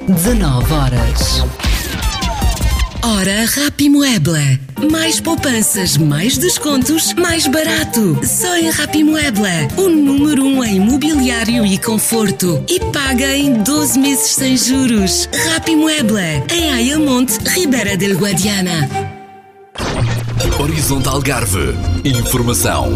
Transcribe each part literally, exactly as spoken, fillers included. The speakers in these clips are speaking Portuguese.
dezanove horas. Hora Rapimueble. Mais poupanças, mais descontos, mais barato. Só em Rapimueble. O número um em mobiliário e conforto. E paga em doze meses sem juros. Rapimueble. Em Ayamonte, Ribeira del Guadiana. Horizonte Algarve. Informação.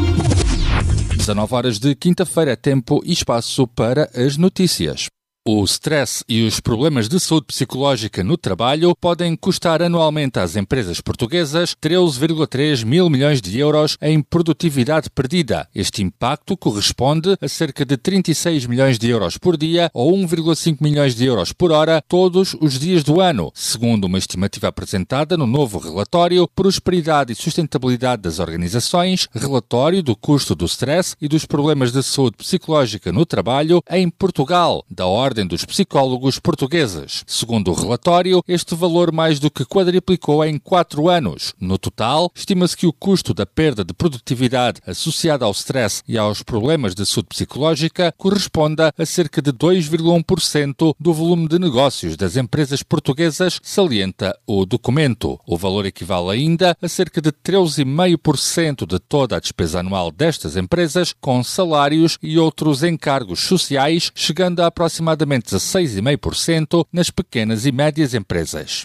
dezanove horas de quinta-feira, tempo e espaço para as notícias. O stress e os problemas de saúde psicológica no trabalho podem custar anualmente às empresas portuguesas treze vírgula três mil milhões de euros em produtividade perdida. Este impacto corresponde a cerca de trinta e seis milhões de euros por dia ou um vírgula cinco milhões de euros por hora todos os dias do ano, segundo uma estimativa apresentada no novo relatório Prosperidade e Sustentabilidade das Organizações, relatório do custo do stress e dos problemas de saúde psicológica no trabalho em Portugal, da ordem dos psicólogos portugueses. Segundo o relatório, este valor mais do que quadriplicou em quatro anos. No total, estima-se que o custo da perda de produtividade associada ao stress e aos problemas de saúde psicológica corresponda a cerca de dois vírgula um por cento do volume de negócios das empresas portuguesas, salienta o documento. O valor equivale ainda a cerca de treze vírgula cinco por cento de toda a despesa anual destas empresas, com salários e outros encargos sociais, chegando a aproximadamente dezasseis vírgula cinco por cento nas pequenas e médias empresas.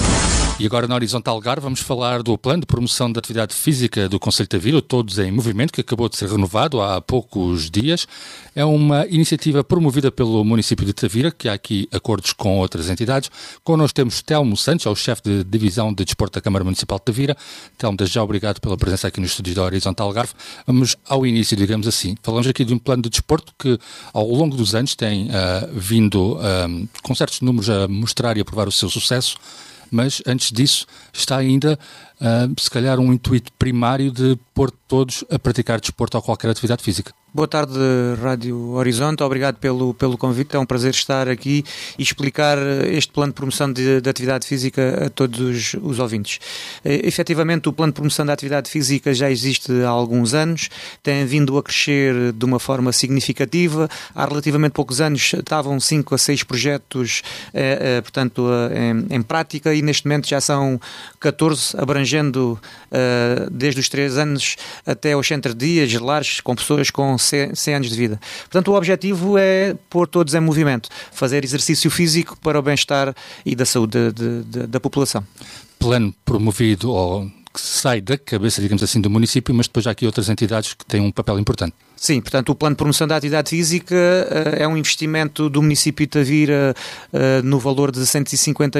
E agora, na Horizonte Algarve, vamos falar do Plano de Promoção da Atividade Física do Concelho de Tavira, Todos em Movimento, que acabou de ser renovado há poucos dias. É uma iniciativa promovida pelo município de Tavira, que há aqui acordos com outras entidades. Connosco temos Telmo Santos, é o chefe de Divisão de Desporto da Câmara Municipal de Tavira. Telmo, desde já obrigado pela presença aqui nos estúdios da Horizonte Algarve. Vamos ao início, digamos assim. Falamos aqui de um plano de desporto que, ao longo dos anos, tem uh, vindo uh, com certos números a mostrar e a provar o seu sucesso. Mas, antes disso, está ainda, uh, se calhar, um intuito primário de pôr todos a praticar desporto ou qualquer atividade física. Boa tarde, Rádio Horizonte. Obrigado pelo, pelo convite. É um prazer estar aqui e explicar este plano de promoção de, de atividade física a todos os, os ouvintes. E, efetivamente, o plano de promoção da atividade física já existe há alguns anos, tem vindo a crescer de uma forma significativa. Há relativamente poucos anos estavam cinco a seis projetos, eh, eh, portanto, eh, em, em prática, e neste momento já são catorze, abrangendo eh, desde os três anos até aos centros de dias, lares, com pessoas com cem anos de vida. Portanto, o objetivo é pôr todos em movimento, fazer exercício físico para o bem-estar e da saúde de, de, da população. Plano promovido ou que sai da cabeça, digamos assim, do município, mas depois há aqui outras entidades que têm um papel importante. Sim, portanto, o Plano de Promoção da Atividade Física uh, é um investimento do município de Tavira uh, no valor de cento e cinquenta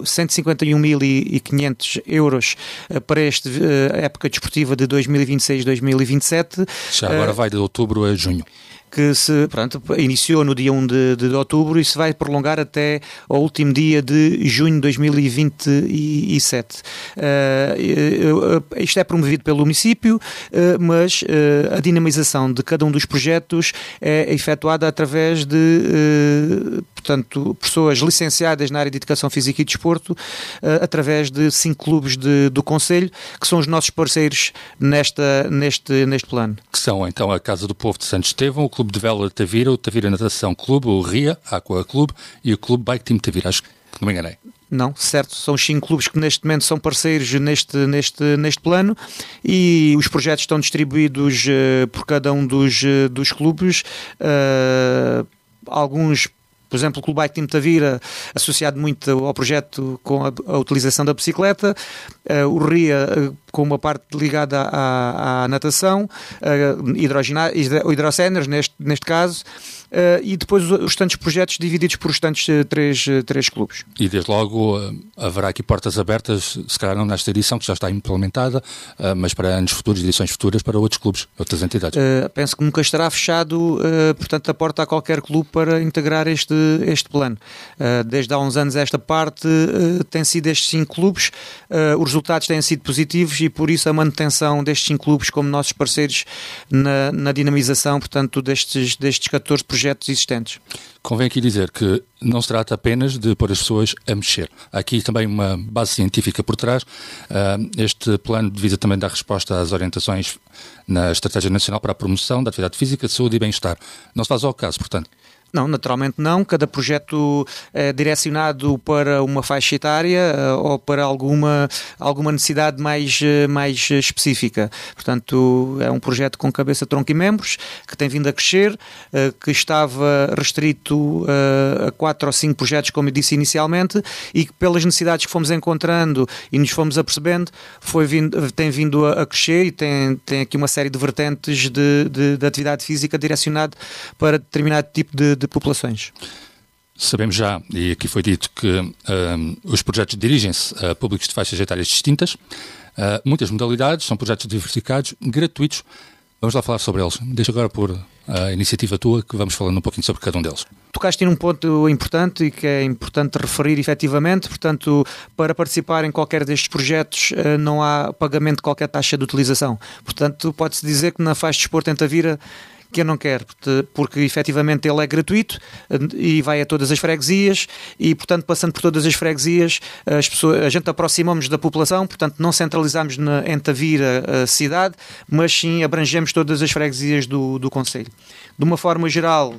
e um mil e quinhentos euros uh, para esta uh, época desportiva de dois mil e vinte e seis a dois mil e vinte e sete. Já agora uh, vai de outubro a junho. Que se, pronto, iniciou no dia um de, de outubro e se vai prolongar até ao último dia de junho de dois mil e vinte e sete. Uh, uh, isto é promovido pelo município, uh, mas uh, a dinamização de cada um dos projetos é efetuada através de uh, portanto, pessoas licenciadas na área de Educação Física e Desporto, uh, através de cinco clubes de, do Concelho, que são os nossos parceiros nesta, neste, neste plano. Que são então a Casa do Povo de Santo Estevão, o Clube de Vela de Tavira, o Tavira Natação Clube, o R I A, Aqua Clube e o Clube Bike Team Tavira. Acho que não me enganei. Não, certo, são os cinco clubes que neste momento são parceiros neste, neste, neste plano e os projetos estão distribuídos uh, por cada um dos, uh, dos clubes. Uh, alguns, por exemplo, o Clube Bike Team Tavira, associado muito ao projeto com a, a utilização da bicicleta, uh, o R I A uh, com uma parte ligada à, à natação, uh, hidrocéneros neste, neste caso, Uh, e depois os, os tantos projetos divididos por os tantos uh, três, uh, três clubes. E desde logo uh, haverá aqui portas abertas, se calhar não nesta edição que já está implementada, uh, mas para anos futuros, edições futuras para outros clubes, outras entidades. Uh, penso que nunca estará fechado, uh, portanto, a porta a qualquer clube para integrar este, este plano. Uh, desde há uns anos esta parte uh, tem sido estes cinco clubes, uh, os resultados têm sido positivos e por isso a manutenção destes cinco clubes como nossos parceiros na, na dinamização, portanto, destes, destes catorze projetos projetos existentes. Convém aqui dizer que não se trata apenas de pôr as pessoas a mexer. Há aqui também uma base científica por trás. Este plano visa também dar resposta às orientações na Estratégia Nacional para a Promoção da Atividade Física, Saúde e Bem-Estar. Não se faz ao caso, portanto. Não, naturalmente não. Cada projeto é direcionado para uma faixa etária ou para alguma, alguma necessidade mais, mais específica. Portanto, é um projeto com cabeça, tronco e membros, que tem vindo a crescer, que estava restrito a quatro ou cinco projetos, como eu disse inicialmente, e que pelas necessidades que fomos encontrando e nos fomos apercebendo, foi vindo, tem vindo a crescer e tem, tem aqui uma série de vertentes de, de, de atividade física direcionada para determinado tipo de, de populações. Sabemos já, e aqui foi dito, que um, os projetos dirigem-se a públicos de faixas etárias distintas, uh, muitas modalidades, são projetos diversificados, gratuitos. Vamos lá falar sobre eles. Deixa agora por a iniciativa tua, que vamos falando um pouquinho sobre cada um deles. Tocaste num ponto importante e que é importante referir efetivamente. Portanto, para participar em qualquer destes projetos não há pagamento de qualquer taxa de utilização. Portanto, pode-se dizer que na faixa de desporto em Tavira que eu não quero, porque, porque efetivamente ele é gratuito e vai a todas as freguesias e, portanto, passando por todas as freguesias, as pessoas, a gente aproximamos da população, portanto, não centralizamos na, em Tavira a cidade, mas sim abrangemos todas as freguesias do, do concelho. De uma forma geral,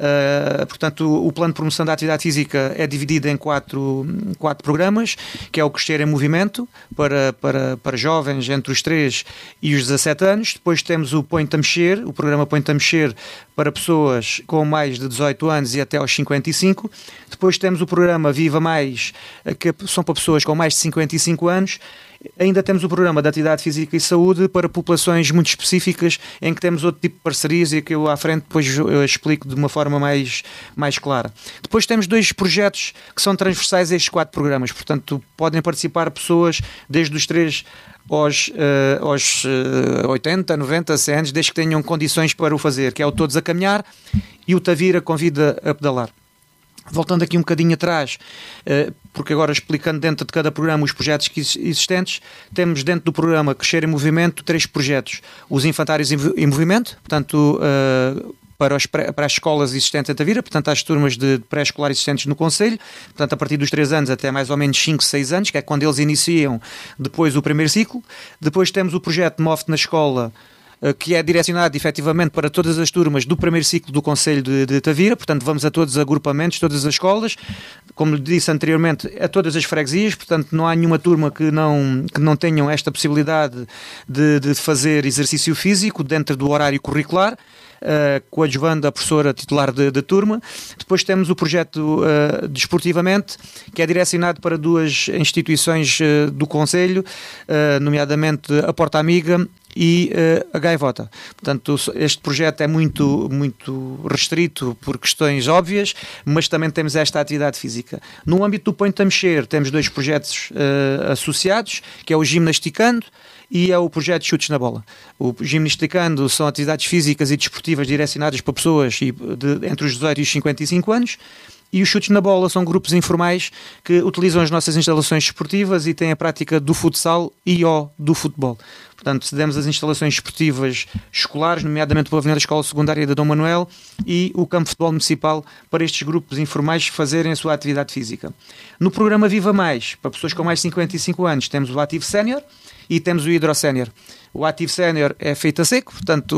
uh, portanto, o plano de promoção da atividade física é dividido em quatro, quatro programas, que é o Crescer em Movimento, para, para, para jovens entre os três e os dezassete anos. Depois temos o Põe-te a Mexer, o programa Põe-te a Mexer para pessoas com mais de dezoito anos e até aos cinquenta e cinco. Depois temos o programa Viva Mais, que são para pessoas com mais de cinquenta e cinco anos. Ainda temos o programa de Atividade Física e Saúde para populações muito específicas, em que temos outro tipo de parcerias e que eu à frente depois eu explico de uma forma mais, mais clara. Depois temos dois projetos que são transversais a estes quatro programas, portanto podem participar pessoas desde os três aos, uh, aos uh, oitenta, noventa, cem anos, desde que tenham condições para o fazer, que é o Todos a Caminhar e o Tavira Convida a Pedalar. Voltando aqui um bocadinho atrás, porque agora explicando dentro de cada programa os projetos existentes, temos dentro do programa Crescer em Movimento três projetos. Os Infantários em Movimento, portanto, para, os pré, para as escolas existentes em Tavira, portanto, às turmas de pré-escolar existentes no concelho, portanto, a partir dos três anos até mais ou menos cinco, seis anos, que é quando eles iniciam depois o primeiro ciclo. Depois temos o projeto Move-te na Escola, que é direcionado efetivamente para todas as turmas do primeiro ciclo do Concelho de, de Tavira, portanto vamos a todos os agrupamentos, todas as escolas, como disse anteriormente, a todas as freguesias, portanto não há nenhuma turma que não, que não tenham esta possibilidade de, de fazer exercício físico dentro do horário curricular, Uh, coadjuvando a professora titular de, de turma. Depois temos o projeto uh, Desportivamente, que é direcionado para duas instituições uh, do Concelho, uh, nomeadamente a Porta Amiga e uh, a Gaivota. Portanto, este projeto é muito, muito restrito por questões óbvias, mas também temos esta atividade física. No âmbito do Põe-te a Mexer, temos dois projetos uh, associados, que é o Gimnasticando e é o projeto Chutes na Bola. O Gimnasticando são atividades físicas e desportivas direcionadas para pessoas de, entre os dezoito e os cinquenta e cinco anos, e os Chutes na Bola são grupos informais que utilizam as nossas instalações desportivas e têm a prática do futsal e ou do futebol. Portanto, cedemos as instalações esportivas escolares, nomeadamente o pavilhão da Escola Secundária de Dom Manuel e o campo de futebol municipal, para estes grupos informais fazerem a sua atividade física. No programa Viva Mais, para pessoas com mais de cinquenta e cinco anos, temos o Ativo Sénior e temos o Hidro Sénior. O Ativo Sénior é feito a seco, portanto,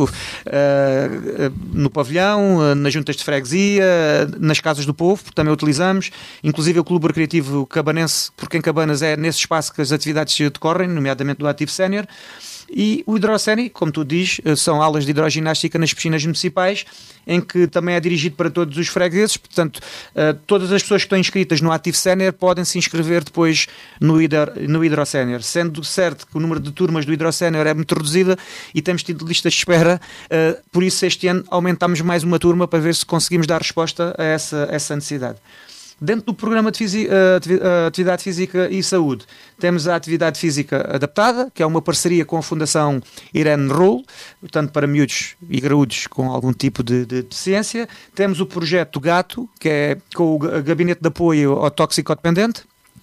uh, no pavilhão, uh, nas juntas de freguesia, uh, nas casas do povo, porque também utilizamos, inclusive o Clube Recreativo Cabanense, porque em Cabanas é nesse espaço que as atividades decorrem, nomeadamente do Ativo Sénior. E o hidrocénico, como tu dizes, são aulas de hidroginástica nas piscinas municipais, em que também é dirigido para todos os fregueses, portanto, todas as pessoas que estão inscritas no Ativo Sénior podem se inscrever depois no, hidro, no hidrosénior, sendo certo que o número de turmas do hidrosénior é muito reduzido e temos tido listas de espera, por isso este ano aumentámos mais uma turma para ver se conseguimos dar resposta a essa, a essa necessidade. Dentro do programa de fisi- Atividade Física e Saúde, temos a Atividade Física Adaptada, que é uma parceria com a Fundação Irene Roll, portanto para miúdos e graúdos com algum tipo de, de deficiência. Temos o projeto Gato, que é com o Gabinete de Apoio ao Toxicodependente.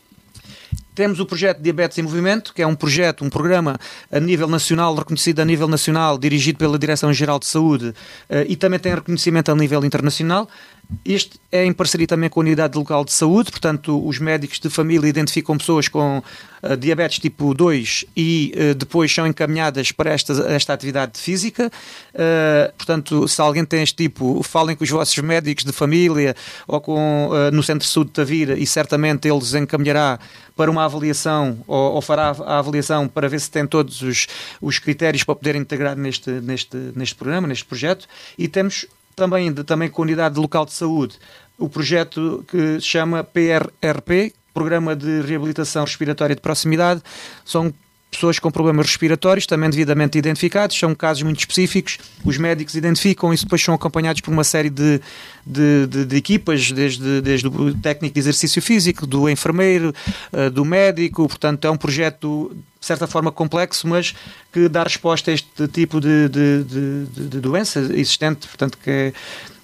Temos o projeto Diabetes em Movimento, que é um projeto, um programa a nível nacional, reconhecido a nível nacional, dirigido pela Direção-Geral de Saúde, e também tem reconhecimento a nível internacional. Este é em parceria também com a Unidade Local de Saúde, portanto os médicos de família identificam pessoas com uh, diabetes tipo dois e uh, depois são encaminhadas para esta, esta atividade física. Uh, portanto, se alguém tem este tipo, falem com os vossos médicos de família ou com, uh, no Centro de Saúde de Tavira e certamente eles encaminhará para uma avaliação ou, ou fará a avaliação para ver se tem todos os, os critérios para poder integrar neste, neste, neste programa, neste projeto. E temos também, também com a Unidade Local de Saúde o projeto que se chama P R R P, Programa de Reabilitação Respiratória de Proximidade. São pessoas com problemas respiratórios, também devidamente identificados, são casos muito específicos, os médicos identificam e depois são acompanhados por uma série de, de, de, de equipas, desde, desde o técnico de exercício físico, do enfermeiro, do médico. Portanto é um projeto de certa forma complexo, mas que dá resposta a este tipo de, de, de, de doença existente, portanto que é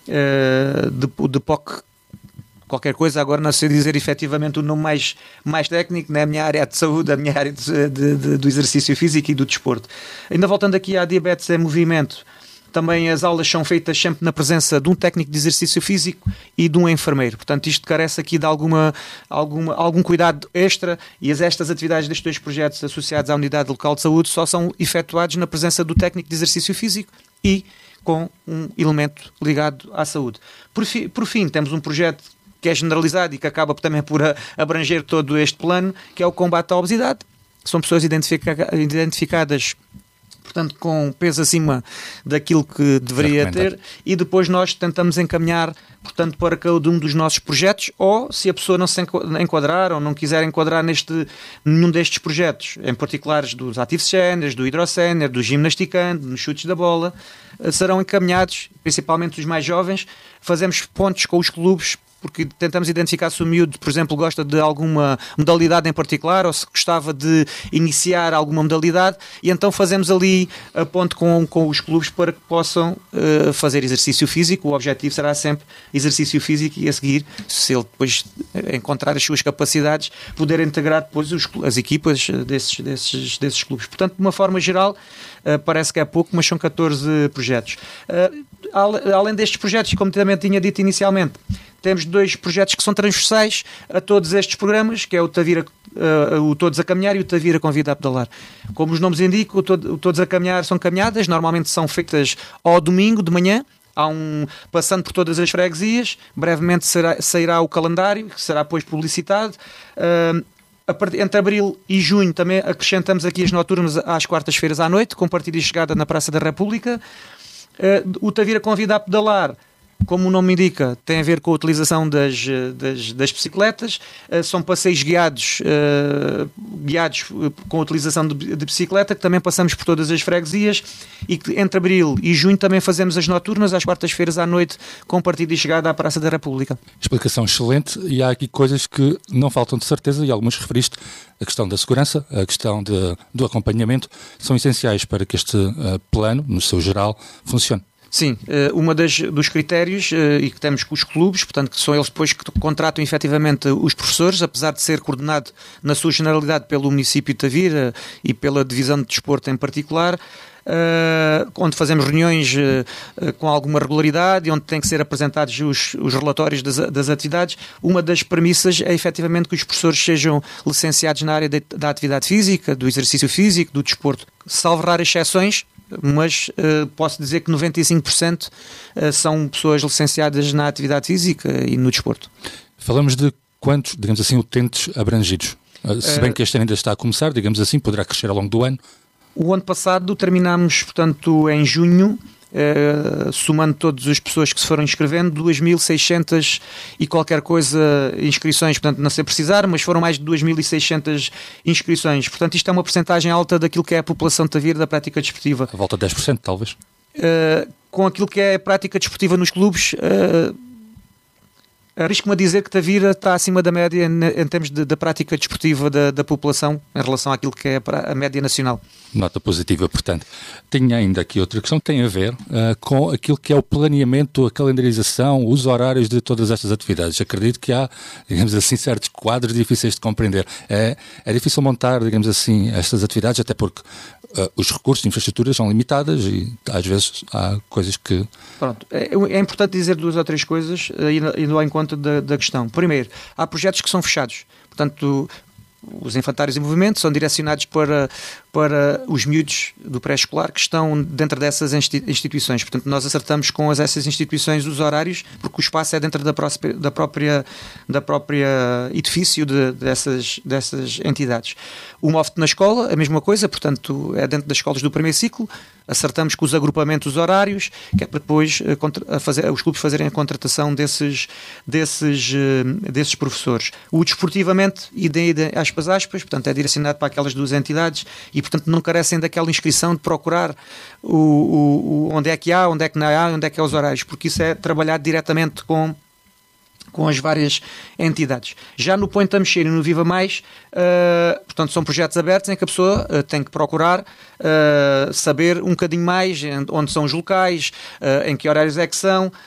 de, de P O C qualquer coisa. Agora não sei dizer efetivamente o nome mais, mais técnico, na minha área de saúde, a minha área de, de, de, do exercício físico e do desporto. Ainda voltando aqui à diabetes em movimento, também as aulas são feitas sempre na presença de um técnico de exercício físico e de um enfermeiro. Portanto, isto carece aqui de alguma, alguma, algum cuidado extra, e estas atividades destes dois projetos associados à Unidade Local de Saúde só são efetuados na presença do técnico de exercício físico e com um elemento ligado à saúde. Por, fi, por fim, temos um projeto que é generalizado e que acaba também por abranger todo este plano, que é o combate à obesidade. São pessoas identifica- identificadas, portanto, com peso acima daquilo que deveria ter, e depois nós tentamos encaminhar, portanto, para cada um dos nossos projetos, ou se a pessoa não se enquadrar ou não quiser enquadrar neste, nenhum destes projetos, em particulares dos Active Sénior, do Hidrosénior, do Gimnasticando, nos chutes da bola, serão encaminhados, principalmente os mais jovens. Fazemos pontos com os clubes, porque tentamos identificar se o miúdo, por exemplo, gosta de alguma modalidade em particular ou se gostava de iniciar alguma modalidade, e então fazemos ali a ponte com, com os clubes para que possam uh, fazer exercício físico. O objetivo será sempre exercício físico e, a seguir, se ele depois encontrar as suas capacidades, poder integrar depois os, as equipas desses, desses, desses clubes. Portanto, de uma forma geral, uh, parece que é pouco, mas são catorze projetos. Uh, além destes projetos, como também tinha dito inicialmente, temos dois projetos que são transversais a todos estes programas, que é o Tavira, uh, o Todos a Caminhar e o Tavira Convida a Pedalar. Como os nomes indicam, o, todo, o Todos a Caminhar são caminhadas, normalmente são feitas ao domingo de manhã, há um, passando por todas as freguesias. Brevemente será, sairá o calendário, que será depois publicitado. Uh, Entre abril e junho também acrescentamos aqui as noturnas às quartas-feiras à noite, com partida e chegada na Praça da República. Uh, o Tavira Convida a Pedalar, como o nome indica, tem a ver com a utilização das, das, das bicicletas. Uh, são passeios guiados, uh, guiados com a utilização de, de bicicleta, que também passamos por todas as freguesias, e que entre abril e junho também fazemos as noturnas às quartas-feiras à noite, com partida e chegada à Praça da República. Explicação excelente, e há aqui coisas que não faltam de certeza, e algumas referiste. A questão da segurança, a questão de, do acompanhamento, são essenciais para que este uh, plano, no seu geral, funcione. Sim, uma das, dos critérios, e que temos com os clubes, portanto, que são eles depois que contratam efetivamente os professores, apesar de ser coordenado na sua generalidade pelo município de Tavira e pela divisão de desporto em particular, Uh, onde fazemos reuniões uh, com alguma regularidade e onde têm que ser apresentados os, os relatórios das, das atividades. Uma das premissas é efetivamente que os professores sejam licenciados na área de, da atividade física, do exercício físico, do desporto. Salvo raras exceções, mas uh, posso dizer que noventa e cinco por cento uh, são pessoas licenciadas na atividade física e no desporto. Falamos de quantos, digamos assim, utentes abrangidos? Uh, se bem que este ano ainda está a começar, digamos assim, poderá crescer ao longo do ano. O ano passado terminámos, portanto, em junho, eh, somando todas as pessoas que se foram inscrevendo, duas mil e seiscentas e qualquer coisa inscrições, portanto, não sei precisar, mas foram mais de duas mil e seiscentas inscrições. Portanto, isto é uma percentagem alta daquilo que é a população de Tavira da prática desportiva. A volta de dez por cento, talvez? Eh, com aquilo que é a prática desportiva nos clubes, eh, Arrisco-me a dizer que Tavira está acima da média em termos de, da prática desportiva da, da população em relação àquilo que é a média nacional. Nota positiva, portanto. Tenho ainda aqui outra questão que tem a ver uh, com aquilo que é o planeamento, a calendarização, os horários de todas estas atividades. Acredito que há, digamos assim, certos quadros difíceis de compreender. É, é difícil montar, digamos assim, estas atividades, até porque uh, os recursos de infraestrutura são limitados e às vezes há coisas que... Pronto, é, é importante dizer duas ou três coisas indo ao encontro da, da questão. Primeiro, há projetos que são fechados, portanto, os infantários em movimento são direcionados para, para os miúdos do pré-escolar que estão dentro dessas instituições. Portanto, nós acertamos com as, essas instituições os horários, porque o espaço é dentro da, própria, da, própria, da própria edifício de, dessas, dessas entidades. O M O F T na escola, a mesma coisa, portanto, é dentro das escolas do primeiro ciclo. Acertamos com os agrupamentos horários, que é para depois a fazer, os clubes fazerem a contratação desses, desses, desses professores. O desportivamente, idem, idem, aspas, aspas, portanto, é direcionado para aquelas duas entidades e, portanto, não carecem daquela inscrição de procurar o, o, o, onde é que há, onde é que não há, onde é que há os horários, porque isso é trabalhado diretamente com com as várias entidades. Já no Põe-te a Mexer e no Viva Mais, uh, portanto, são projetos abertos em que a pessoa uh, tem que procurar uh, saber um bocadinho mais onde são os locais, uh, em que horários é que são, uh,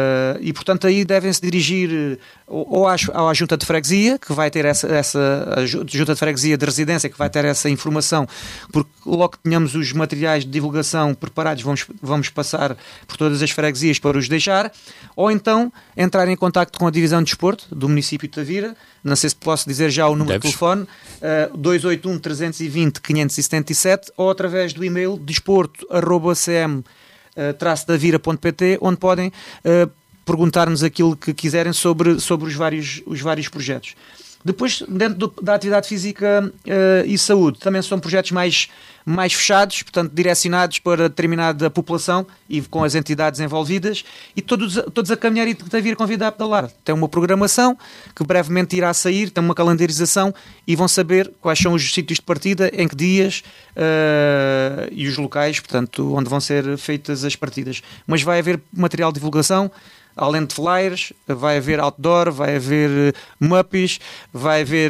e, portanto, aí devem-se dirigir uh, ou à, ou à Junta de Freguesia, que vai ter essa, essa a Junta de Freguesia de Residência, que vai ter essa informação, porque logo que tenhamos os materiais de divulgação preparados, vamos, vamos passar por todas as freguesias para os deixar, ou então entrar em contacto com a Divisão de Desporto do município de Tavira. Não sei se posso dizer já o número Deves. de telefone, uh, dois oito um, três dois zero, cinco sete sete, ou através do e-mail desporto arroba c m traço tavira ponto p t, onde podem uh, perguntar-nos aquilo que quiserem sobre, sobre os, vários, os vários projetos. Depois, dentro do, da atividade física uh, e saúde, também são projetos mais, mais fechados, portanto, direcionados para determinada população e com as entidades envolvidas, e todos, todos a caminhar e a vir convidar a pedalar. Tem uma programação que brevemente irá sair, tem uma calendarização e vão saber quais são os sítios de partida, em que dias uh, e os locais, portanto, onde vão ser feitas as partidas. Mas vai haver material de divulgação. Além de flyers, vai haver outdoor, vai haver uh, muppies, vai haver,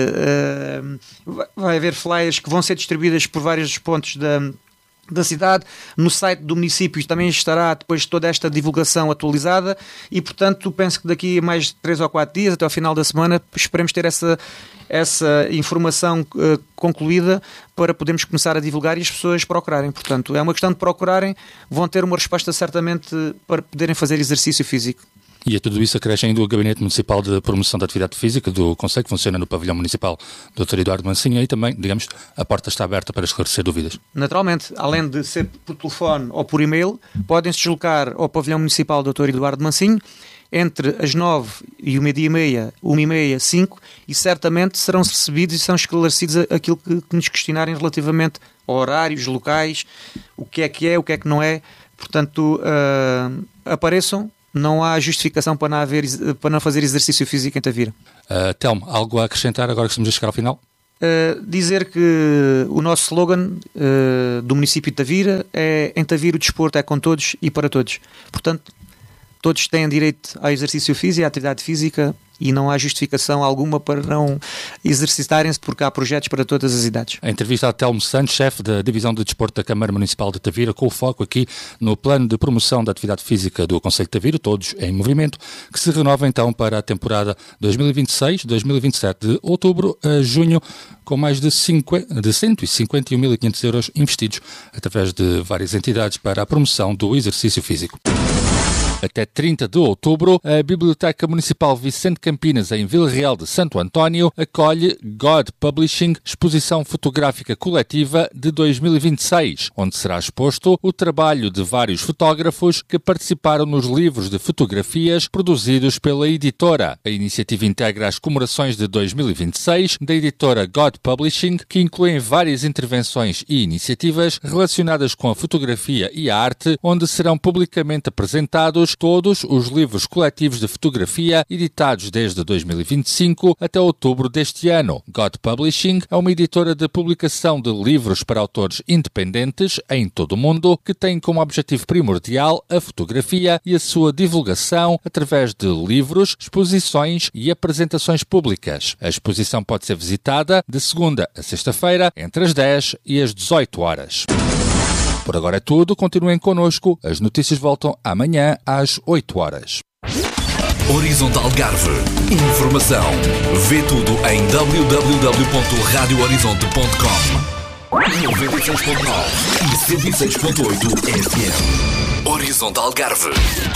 uh, uh, vai haver flyers que vão ser distribuídas por vários pontos da, da cidade. No site do município também estará depois toda esta divulgação atualizada e, portanto, penso que daqui a mais de três ou quatro dias, até ao final da semana, esperemos ter essa, essa informação uh, concluída para podermos começar a divulgar e as pessoas procurarem. Portanto, é uma questão de procurarem, vão ter uma resposta certamente para poderem fazer exercício físico. E a tudo isso acresce ainda o Gabinete Municipal de Promoção da Atividade Física do Conselho, que funciona no Pavilhão Municipal doutor Eduardo Mansinho, e também, digamos, a porta está aberta para esclarecer dúvidas. Naturalmente, além de ser por telefone ou por e-mail, podem-se deslocar ao Pavilhão Municipal doutor Eduardo Mansinho entre as nove e o meio-dia e meia, uma e meia, cinco, e certamente serão recebidos e são esclarecidos aquilo que, que nos questionarem relativamente a horários, locais, o que é que é, o que é que não é. Portanto, uh, apareçam, não há justificação para não, haver, para não fazer exercício físico em Tavira. Uh, Telmo, algo a acrescentar agora que estamos a chegar ao final? Uh, dizer que o nosso slogan uh, do município de Tavira é: em Tavira o desporto é com todos e para todos. Portanto, todos têm direito ao exercício físico, à atividade física, e não há justificação alguma para não exercitarem-se, porque há projetos para todas as idades. A entrevista a Telmo Santos, chefe da Divisão de Desporto da Câmara Municipal de Tavira, com o foco aqui no plano de promoção da atividade física do Concelho de Tavira, todos em movimento, que se renova então para a temporada dois mil e vinte e seis dois mil e vinte e sete, de outubro a junho, com mais de, cinquenta, de cento e cinquenta e um mil e quinhentos euros investidos através de várias entidades para a promoção do exercício físico. Até trinta de outubro, a Biblioteca Municipal Vicente Campinas, em Vila Real de Santo António, acolhe God Publishing, exposição fotográfica coletiva de dois mil e vinte e seis, onde será exposto o trabalho de vários fotógrafos que participaram nos livros de fotografias produzidos pela editora. A iniciativa integra as comemorações de dois mil e vinte e seis da editora God Publishing, que incluem várias intervenções e iniciativas relacionadas com a fotografia e a arte, onde serão publicamente apresentados publicados todos os livros coletivos de fotografia editados desde dois mil e vinte e cinco até outubro deste ano. God Publishing é uma editora de publicação de livros para autores independentes em todo o mundo que tem como objetivo primordial a fotografia e a sua divulgação através de livros, exposições e apresentações públicas. A exposição pode ser visitada de segunda a sexta-feira entre as dez e as dezoito horas. Por agora é tudo, continuem connosco. As notícias voltam amanhã às oito horas. Horizontal Algarve. Informação. Vê tudo em w w w ponto radio horizonte ponto com. noventa e seis ponto nove e cento e seis ponto oito F M. Horizontal Algarve.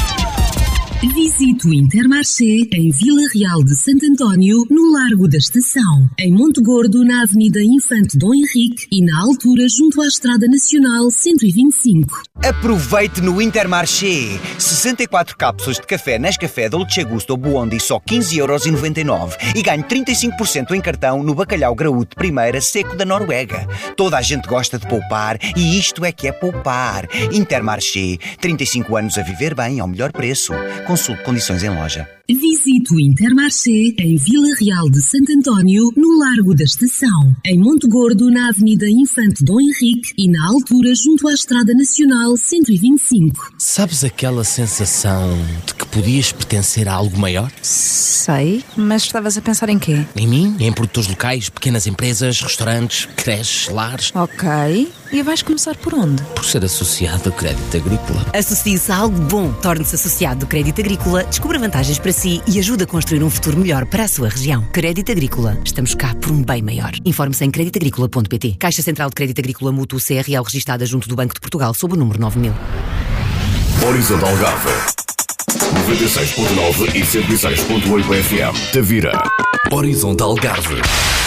Visite o Intermarché em Vila Real de Santo António, no Largo da Estação, em Monte Gordo, na Avenida Infante Dom Henrique e na altura junto à Estrada Nacional cento e vinte e cinco. Aproveite no Intermarché! sessenta e quatro cápsulas de café Nescafé Dolce Gusto Buondi só quinze euros e noventa e nove e ganhe trinta e cinco por cento em cartão no bacalhau graúdo primeira seco da Noruega. Toda a gente gosta de poupar e isto é que é poupar. Intermarché, trinta e cinco anos a viver bem ao melhor preço. Consulte condições em loja. Visite o Intermarché em Vila Real de Santo António, no Largo da Estação, em Monte Gordo, na Avenida Infante Dom Henrique e na altura junto à Estrada Nacional cento e vinte e cinco. Sabes aquela sensação de que podias pertencer a algo maior? Sei, mas estavas a pensar em quê? Em mim, em produtores locais, pequenas empresas, restaurantes, creches, lares. Ok, e vais começar por onde? Por ser associado ao Crédito Agrícola. Associe-se a algo bom. Torne-se associado do Crédito Agrícola, descubra vantagens para si e ajude a construir um futuro melhor para a sua região. Crédito Agrícola. Estamos cá por um bem maior. Informe-se em crédito agrícola ponto p t. Caixa Central de Crédito Agrícola Mútuo C R L registada junto do Banco de Portugal sob o número nove mil. Horizontal Algarve. noventa e seis ponto nove e cento e seis ponto oito F M. Tavira. Horizontal Algarve.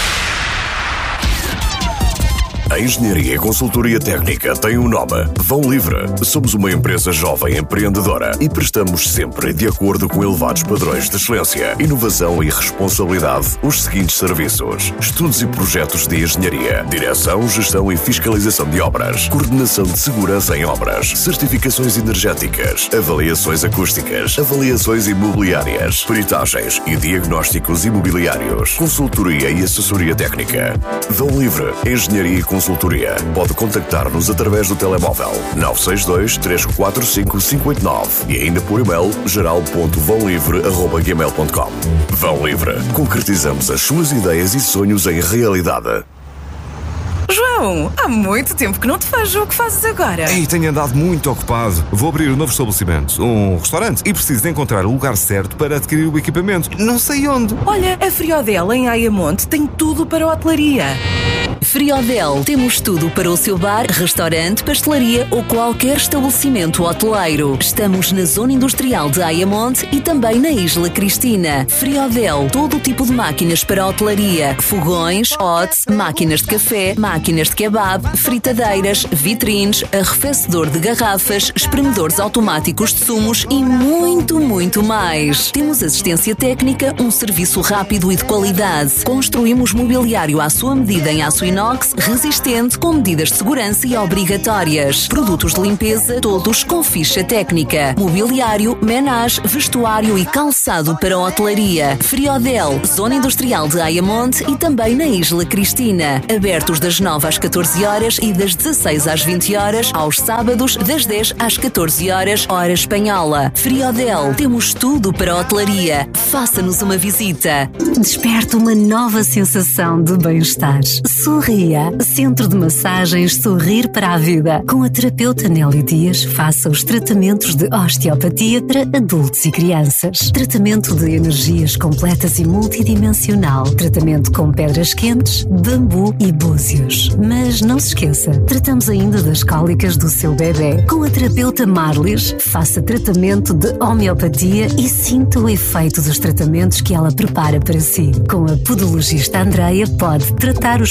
A engenharia e consultoria técnica tem um nome: Vão Livre. Somos uma empresa jovem empreendedora e prestamos sempre, de acordo com elevados padrões de excelência, inovação e responsabilidade, os seguintes serviços: estudos e projetos de engenharia, direção, gestão e fiscalização de obras, coordenação de segurança em obras, certificações energéticas, avaliações acústicas, avaliações imobiliárias, peritagens e diagnósticos imobiliários, consultoria e assessoria técnica. Vão Livre. Engenharia e consultoria. Pode contactar-nos através do telemóvel nove seis dois, três quatro cinco, cinco oito nove e ainda por e-mail geral ponto vão livre arroba gmail ponto com. Vão Livre. Concretizamos as suas ideias e sonhos em realidade. João, há muito tempo que não te faz o que fazes agora. Ei, tenho andado muito ocupado. Vou abrir um novo estabelecimento, um restaurante, e preciso de encontrar o lugar certo para adquirir o equipamento. Não sei onde. Olha, a Friodel em Ayamonte tem tudo para a hotelaria. Friodel, temos tudo para o seu bar, restaurante, pastelaria ou qualquer estabelecimento hoteleiro. Estamos na zona industrial de Ayamonte e também na Isla Cristina. Friodel, todo o tipo de máquinas para a hotelaria, fogões, hotes, máquinas de café, máquinas de kebab, fritadeiras, vitrines, arrefecedor de garrafas, espremedores automáticos de sumos e muito, muito mais. Temos assistência técnica, um serviço rápido e de qualidade. Construímos mobiliário à sua medida em aço inox, resistente, com medidas de segurança e obrigatórias. Produtos de limpeza, todos com ficha técnica. Mobiliário, menage, vestuário e calçado para a hotelaria. Friodel, zona industrial de Ayamonte e também na Isla Cristina. Abertos das nove às catorze horas e das dezasseis às vinte horas, aos sábados das dez às catorze horas, hora espanhola. Friodel, temos tudo para a hotelaria. Faça-nos uma visita. Desperte uma nova sensação de bem-estar. Sorria. Centro de Massagens Sorrir para a Vida. Com a terapeuta Nélia Dias, faça os tratamentos de osteopatia para adultos e crianças. Tratamento de energias completas e multidimensional. Tratamento com pedras quentes, bambu e búzios. Mas não se esqueça, tratamos ainda das cólicas do seu bebê. Com a terapeuta Marlis, faça tratamento de homeopatia e sinta o efeito dos tratamentos que ela prepara para si. Com a podologista Andreia, pode tratar os problemas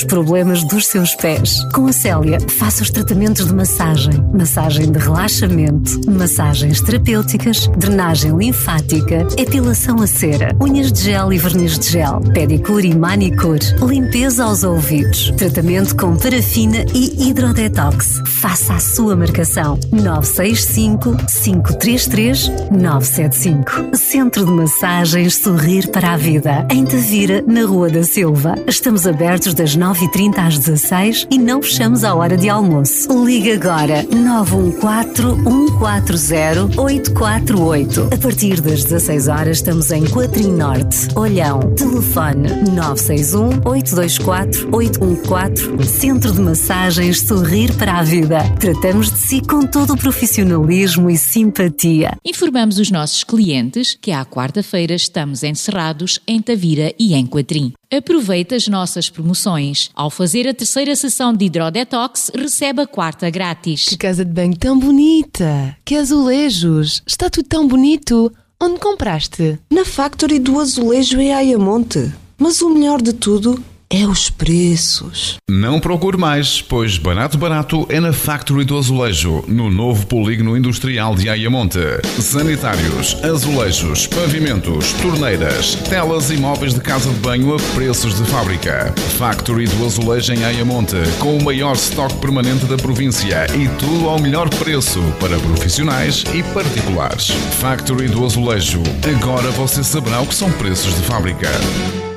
problemas dos seus pés. Com a Célia, faça os tratamentos de massagem, massagem de relaxamento, massagens terapêuticas, drenagem linfática, epilação a cera, unhas de gel e verniz de gel, pedicure e manicure, limpeza aos ouvidos, tratamento com parafina e hidrodetox. Faça a sua marcação. nove seis cinco, cinco três três, nove sete cinco. Centro de Massagens Sorrir para a Vida, em Tavira, na Rua da Silva. Estamos abertos das nove e trinta às dezasseis e não fechamos à hora de almoço. Ligue agora nove um quatro, um quatro zero, oito quatro oito. A partir das dezasseis horas estamos em Coatrim Norte, Olhão. Telefone nove seis um, oito dois quatro, oito um quatro. Centro de Massagens Sorrir para a Vida. Tratamos de si com todo o profissionalismo e simpatia. Informamos os nossos clientes que à quarta-feira estamos encerrados em Tavira e em Coatrim. Aproveite as nossas promoções. Ao fazer a terceira sessão de hidrodetox, recebe a quarta grátis. Que casa de banho tão bonita! Que azulejos! Está tudo tão bonito! Onde compraste? Na Factory do Azulejo em Ayamonte. Mas o melhor de tudo é os preços. Não procure mais, pois barato barato é na Factory do Azulejo, no novo polígono industrial de Ayamonte. Sanitários, azulejos, pavimentos, torneiras, telas e móveis de casa de banho a preços de fábrica. Factory do Azulejo em Ayamonte, com o maior estoque permanente da província e tudo ao melhor preço para profissionais e particulares. Factory do Azulejo, agora você saberá o que são preços de fábrica.